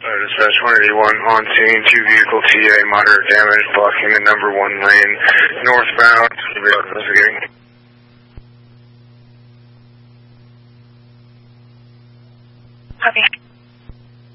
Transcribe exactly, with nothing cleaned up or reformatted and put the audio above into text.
Uh, dispatch one eighty-one on scene, two vehicle T A, moderate damage, blocking the number one lane, northbound. Vehicle